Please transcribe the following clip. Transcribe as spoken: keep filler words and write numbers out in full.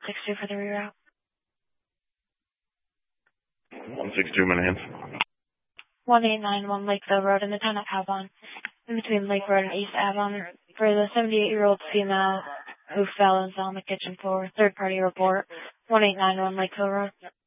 six two for the reroute. one six two, Manhattan. one eight nine one Lakeville Road in the town of Avon, in between Lake Road and East Avon, for the seventy-eight-year-old female who fell and fell on the kitchen floor. Third-party report, one eight nine one Lakeville Road.